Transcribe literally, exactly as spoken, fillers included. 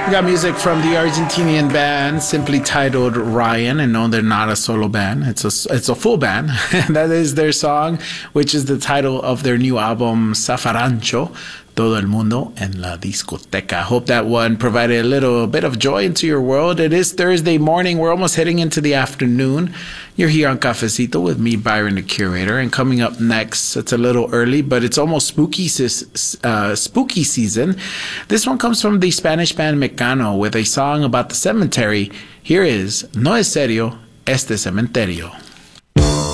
We got music from the Argentinian band simply titled Ryan, and no, they're not a solo band. It's a, it's a full band. That is their song, which is the title of their new album, Zafarrancho, Todo el Mundo en la Discoteca. Hope that one provided a little bit of joy into your world. It is Thursday morning. We're almost heading into the afternoon. You're here on Cafecito with me, Byron the Curator. And coming up next, it's a little early, but it's almost spooky, uh, spooky season. This one comes from the Spanish band Mecano with a song about the cemetery. Here is No es serio este cementerio.